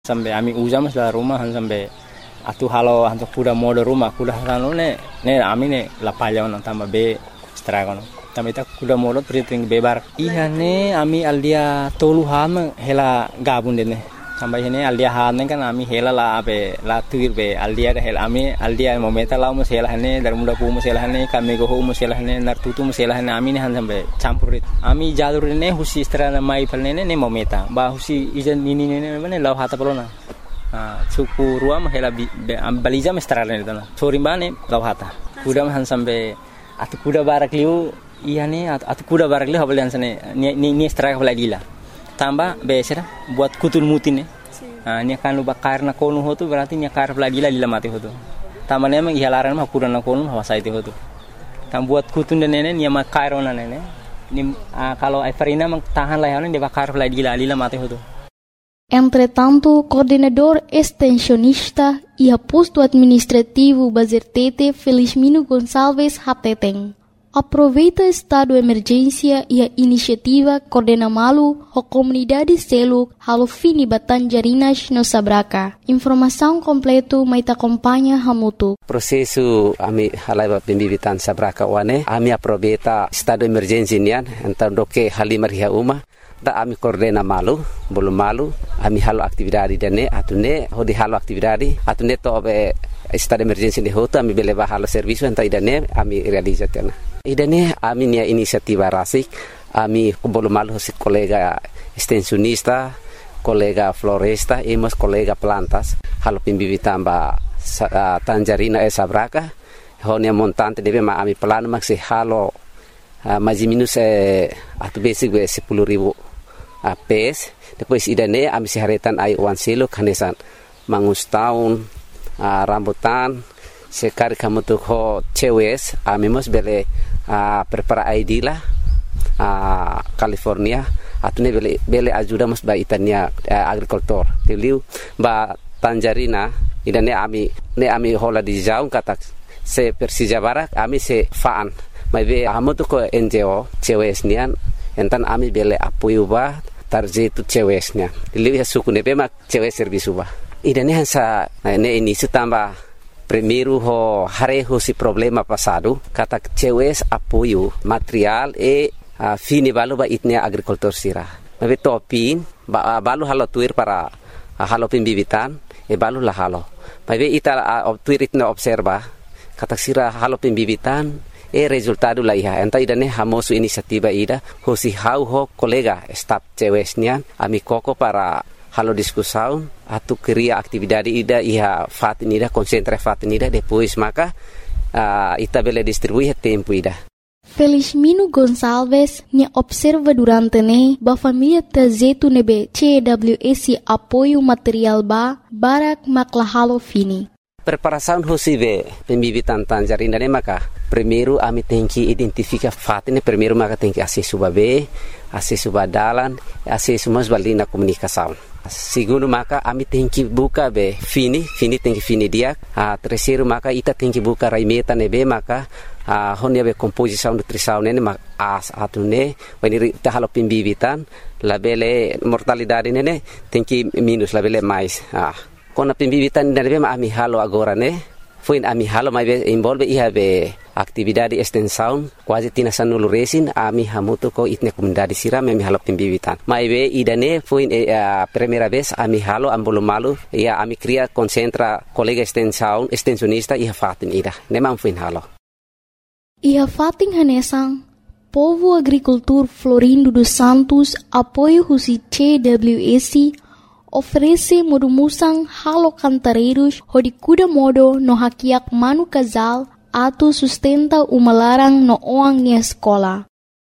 Sampai ami ujam sa rumah sampai atu halo hantu kuda modo rumah kuda halo ne ami ne lapalya on tamba be stragono tamba ita kuda modo priting bebar iya ne ami aldia tolu ham hela gabun dene sampai ini aldia han kan ami hela la ape la tuir be aldia hela ami aldia momenta la mo hela ne dar muda pu mo hela ne kami go mo hela ne nar tutu mo hela ne ami ne han sampai campurit ami jalur ne husi strana mai palne ne momenta ba husi ijan nini ne ne law hata pelona suku ruam hela balija mestrala ne tana sorimbane law hata kuda han sampai atu kuda barak liu iya ne atu kuda barak liu habal sane ni straka baladila tambah besera buat kutul mutin ne ni akan lu bakar na konu hotu berarti ni akar baladila lila mati hotu tambah ne memang ihalaran mah kuda na konu hawasa itu hotu tam buat kutun dan nene ni ma kairona nene ni kalau Everina mang tahan lah dia bakar baladila lila mati hotu. Entretanto, coordenador extensionista e aposto administrativo Bazertete Felizmino Gonçalves Hateteng aproveita estado de emergência e a iniciativa Coordena Malu a comunidade selo Halofini Batanjarinas no Sabraca. Informação completo mai acompanha Hamutu. Prosesu ami halaiba pembibitan Sabraca wane ami aproveita estado de emergência nian então doke halimariha uma da ami coordena malu belum malu ami halo aktividade dene atune hodi halo aktividade atune to be estado de emergência de hoto ami beleva halo serviço enta idane ami realizatena idane ami nia inisiativa rasik ami belum malu si kolega extensionista kolega floresta e mas kolega plantas halo pimbibitan ba Tanjarina Sabraca honia montante deve ma ami plano maxi halo mais minus atu basic 10.000 PS depois idane ami siharetan ai wan silo kanesan mangus tahun rambutan sekar kamu tuh ho cewes ami mos bele prepara ID lah California atune bele ajuda mos ba itania agricultor teliu ba Tanjarina idane ami hola di jaung kata se Persija Barak ami se faan mai be amu tuh ko NGO cewes nian entan ami bele apoio ba tarjetu cewesnya liu ya suku ne bema cewes servisu ba idane hansa ne ini tambah primeiro ho hareho si problema passado kata cewes apoio material e fini balu ba itnia agricultor sira mabe topin ba balu halo tuir para halo pimbibitan e balu la halo mabe ita tuir itna observa kata sira halo pimbibitan resultado la iha enta idane hamosu inisiativa ida hosi hau ho kolega staff cewesnya ami koko para halo discussão atu cria atividade ida iha fatinida concentra fatinida depois maka ita bele distribuir tempo ida. Felizmino Gonçalves ne observa durante ne ba família trazetu nebe CWS apoio material ba barak maklahalo fini. Preparação hosive pembibitan Tanjarina ne maka primeiro ami tem que identificar fatine primeiro maka tem que acesso babe acesso badalan acesso mas balina comunicação segundo maka ami tem que buka be fini tem que fini dia terceiro maka ita tem que buka raimeta nebe maka honia be composição nutrição nene as atune when ita halo pembibitan labele mortalidade nene tem que minus labele mais kona pembibitan nebe ami halo agora ne foi ami halo mai involve iha be atividade extensão quase tina sanulu resin ami hamuto ko itne comunidade sira ami halo pembibitan mai be idane foi primeira vez ami halo ambolo malu ia ami cria concentra colega extensionista iha fatin ida nemam foi halo iha fatin hanesang povo agricultor Florindo dos Santos apoio husi CWS oferece modumusang halo cantareiros hodi kuda modo no hakiak manu casal atu sustenta umalarang no oang ni escola.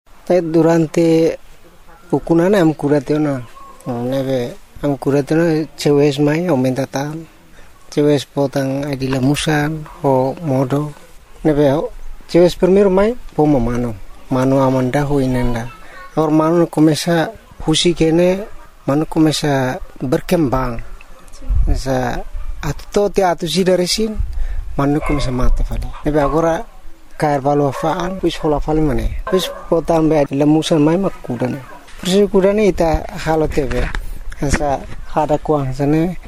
Durante ukunana am kuratena neve am kuratena cewes mai aumenta tan cewes potang adila musan ho modo neve cewes primero mai pomo mano amanda ho inenda or mano começa husi kene mano começa berkembang sa atto te atu sidaresin mano começa mata fali nebe agora cair valo faan pis hola fali mane pis potam be lemusan mai makudane pis kudane ita halo tebe sa ada kuang sana